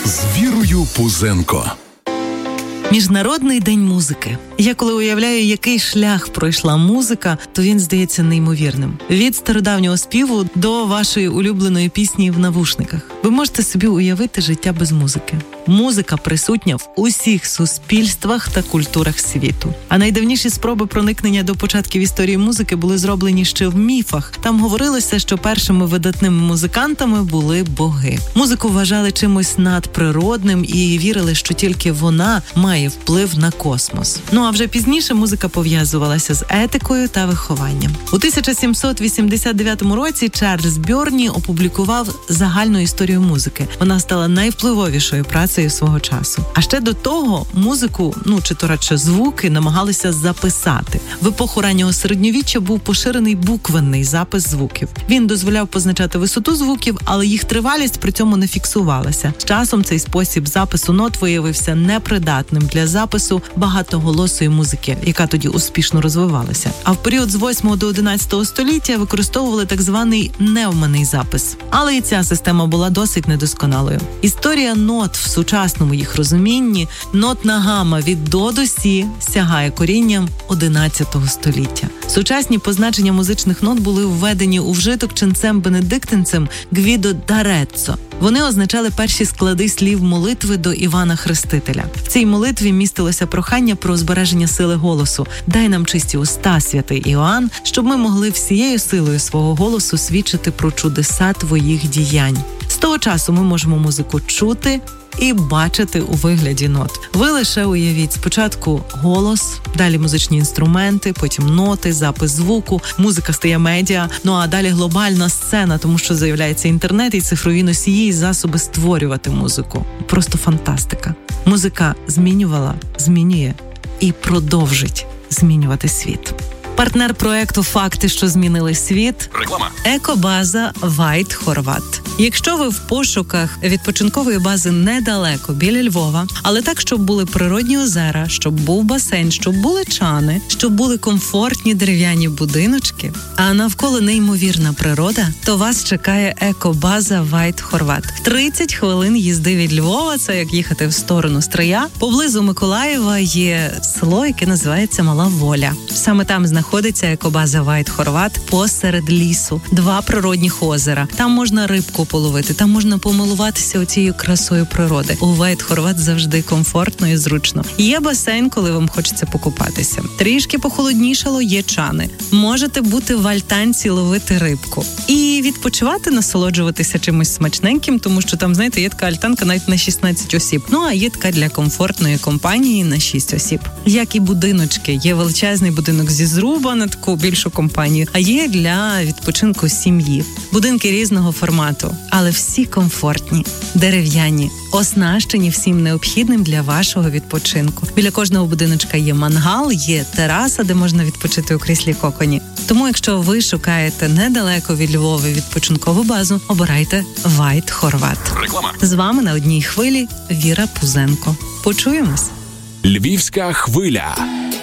з Вірою Пузенко. Міжнародний день музики. Я коли уявляю, який шлях пройшла музика, то він здається неймовірним. Від стародавнього співу до вашої улюбленої пісні в навушниках. Ви можете собі уявити життя без музики. Музика присутня в усіх суспільствах та культурах світу. А найдавніші спроби проникнення до початків історії музики були зроблені ще в міфах. Там говорилося, що першими видатними музикантами були боги. Музику вважали чимось надприродним і вірили, що тільки вона має вплив на космос. Ну а вже пізніше музика пов'язувалася з етикою та вихованням. У 1789 році Чарльз Бьорні опублікував загальну історію музики. Вона стала найвпливовішою працею свого часу. А ще до того музику, чи то радше звуки, намагалися записати. В епоху раннього середньовіччя був поширений буквенний запис звуків. Він дозволяв позначати висоту звуків, але їх тривалість при цьому не фіксувалася. З часом цей спосіб запису нот виявився непридатним для запису багатоголосої музики, яка тоді успішно розвивалася. А в період з 8 до 11 століття використовували так званий невманий запис. Але і ця система була досить недосконалою. Історія нот в сучасному їх розумінні, нотна гама від до до сі сягає корінням 11 століття. Сучасні позначення музичних нот були введені у вжиток ченцем-бенедиктинцем Гвідо Дареццо. Вони означали перші склади слів молитви до Івана Хрестителя. В цій молитві містилося прохання про збереження сили голосу. «Дай нам чисті уста, святий Іоанн, щоб ми могли всією силою свого голосу свідчити про чудеса твоїх діянь». З того часу ми можемо музику чути і бачити у вигляді нот. Ви лише уявіть, спочатку голос, далі музичні інструменти, потім ноти, запис звуку, музика стає медіа, а далі глобальна сцена, тому що з'являється інтернет і цифрові носії, і засоби створювати музику. Просто фантастика. Музика змінювала, змінює і продовжить змінювати світ. Партнер проекту «Факти, що змінили світ» – реклама. Екобаза White Horvat. Якщо ви в пошуках відпочинкової бази недалеко, біля Львова, але так, щоб були природні озера, щоб був басейн, щоб були чани, щоб були комфортні дерев'яні будиночки, а навколо неймовірна природа, то вас чекає Екобаза White Horvat. 30 хвилин їзди від Львова, це як їхати в сторону Стрия. Поблизу Миколаєва є село, яке називається Мала Воля. Саме там знаходиться Екобаза White Horvat посеред лісу. 2 природних озера. Там можна рибку половити, там можна помилуватися оцією красою природи. У White Horvat завжди комфортно і зручно. Є басейн, коли вам хочеться покупатися. Трішки похолоднішало, є чани. Можете бути в альтанці, ловити рибку. І відпочивати, насолоджуватися чимось смачненьким, тому що там, знаєте, є така альтанка навіть на 16 осіб. А є така для комфортної компанії на 6 осіб. Як і будиночки. Є величезний будинок зі зруба на таку більшу компанію, а є для відпочинку сім'ї. Будинки різного формату, але всі комфортні, дерев'яні, оснащені всім необхідним для вашого відпочинку. Біля кожного будиночка є мангал, є тераса, де можна відпочити у кріслі коконі. Тому, якщо ви шукаєте недалеко від Львова відпочинкову базу, обирайте White Horvat. Реклама. З вами на одній хвилі Віра Пузенко. Почуємось. Львівська хвиля.